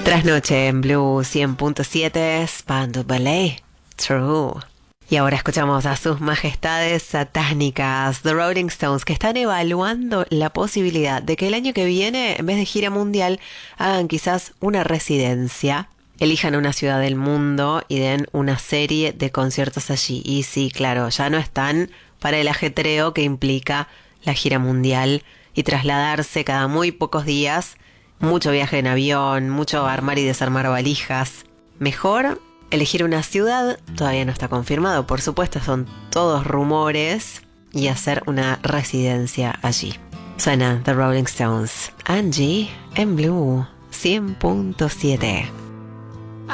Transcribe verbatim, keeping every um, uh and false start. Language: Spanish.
Trasnoche en Blue cien punto siete, Spandau Ballet, True. Y ahora escuchamos a sus majestades satánicas, The Rolling Stones, que están evaluando la posibilidad de que el año que viene, en vez de gira mundial, hagan quizás una residencia, elijan una ciudad del mundo y den una serie de conciertos allí. Y sí, claro, ya no están para el ajetreo que implica la gira mundial y trasladarse cada muy pocos días, mucho viaje en avión, mucho armar y desarmar valijas. Mejor elegir una ciudad, todavía no está confirmado, por supuesto, son todos rumores, y hacer una residencia allí. Suena The Rolling Stones, Angie en Blue cien punto siete.